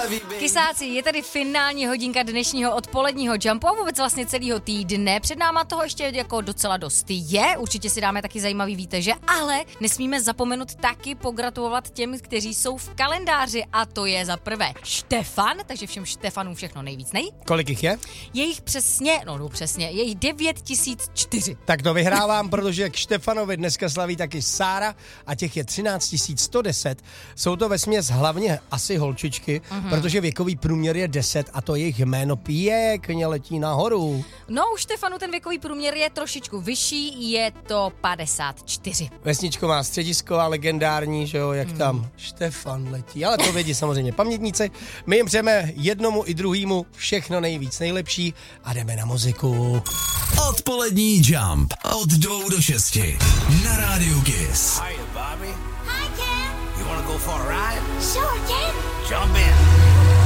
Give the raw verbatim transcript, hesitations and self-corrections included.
Kysáci, je tady finální hodinka dnešního odpoledního jumpu a vůbec vlastně celého týdne. Před náma toho ještě jako docela dost je, určitě si dáme taky zajímavý výteže, ale nesmíme zapomenout taky pogratulovat těm, kteří jsou v kalendáři, a to je za prvé Štefan, takže všem Štefanům všechno nejvíc nej. Kolik jich je? Je jich přesně, no, no přesně, je jich devět tisíc čtyři. Tak to vyhrávám, protože k Štefanovi dneska slaví taky Sára a těch je třináct tisíc sto deset. Jsou to vesměs hlavně asi holčičky, mm-hmm. protože věkový průměr je deset a to jejich jméno pěkně letí nahoru. No, u Štefanu ten věkový průměr je trošičku vyšší, je to padesát čtyři. Vesničková středisková, legendární, že jo, jak mm. tam Štefan letí, ale to vědí samozřejmě pamětníci. My jim přejeme jednomu i druhému všechno nejvíc nejlepší a jdeme na muziku. Odpolední jump od dvou do šesti na rádiu Kiss. Hiya, Bobby. Hi, Ken. You wanna go for a ride? Sure, Ken. Jump in.